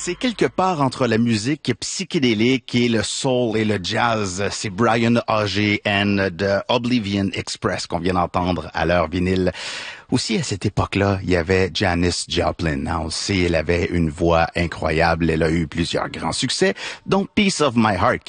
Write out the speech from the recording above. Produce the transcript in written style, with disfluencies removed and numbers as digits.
C'est quelque part entre la musique psychédélique et le soul et le jazz. C'est Brian A.G.N. de Oblivion Express qu'on vient d'entendre à leur vinyle. Aussi, à cette époque-là, il y avait Janis Joplin. Aussi, elle avait une voix incroyable. Elle a eu plusieurs grands succès, dont Piece of My Heart,